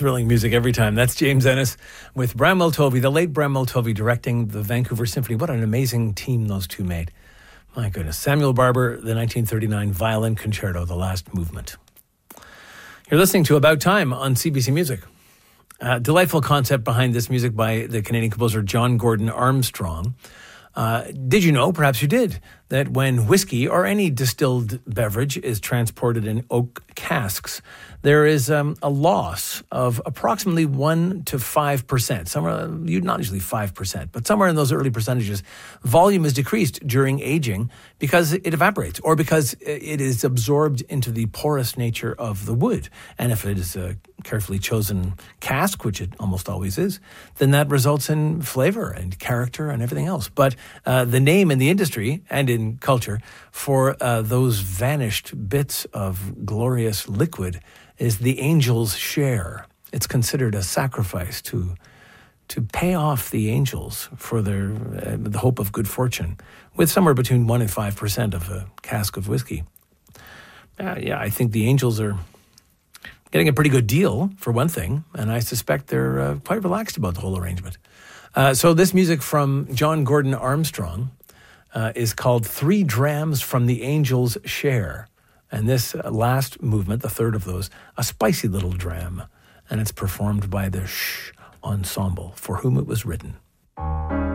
thrilling music every time. That's James Ennis with Bramwell Tovey, the late Bramwell Tovey, directing the Vancouver Symphony. What an amazing team those two made. My goodness. Samuel Barber, the 1939 Violin Concerto, the last movement. You're listening to About Time on CBC Music. Delightful concept behind this music by the Canadian composer John Gordon Armstrong. Did you know, perhaps you did, that when whiskey or any distilled beverage is transported in oak casks, there is a loss of approximately 1 to 5%. Somewhere, not usually 5%, but somewhere in those early percentages, volume is decreased during aging because it evaporates or because it is absorbed into the porous nature of the wood. And if it is a carefully chosen cask, which it almost always is, then that results in flavor and character and everything else. But the name in the industry and in culture for those vanished bits of glorious liquid is the angel's share. It's considered a sacrifice to pay off the angels for their the hope of good fortune, with somewhere between 1 and 5% of a cask of whiskey. I think the angels are getting a pretty good deal, for one thing, and I suspect they're quite relaxed about the whole arrangement. So this music from John Gordon Armstrong is called 3 Drams from the Angel's Share. And this last movement, the third of those, a spicy little dram. And it's performed by the Shh Ensemble, for whom it was written.